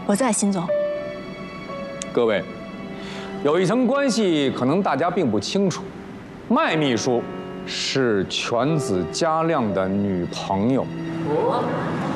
我在，辛总。 各位，有一层关系可能大家并不清楚，麦秘书是犬子嘉亮的女朋友。